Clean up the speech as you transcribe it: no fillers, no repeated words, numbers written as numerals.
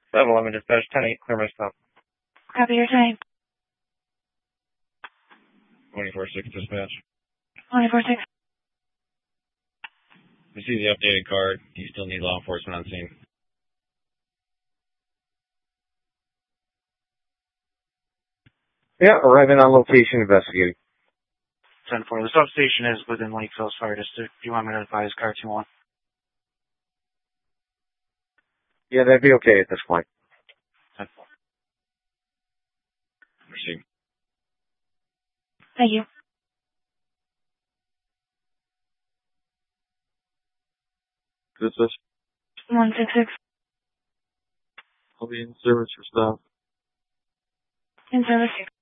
7-11 dispatch, 10-8, clear my stop. Copy your time. 24-6 dispatch. 24-6. We see the updated card. Do you still need law enforcement on scene? Yeah, arriving on location, investigating. 10-4. The substation is within Lakeville's fire district. Do you want me to advise car 2-1? Yeah, that'd be okay at this point. 10-4. Proceed. Thank you. This is 166. I'll be in service for staff. In service.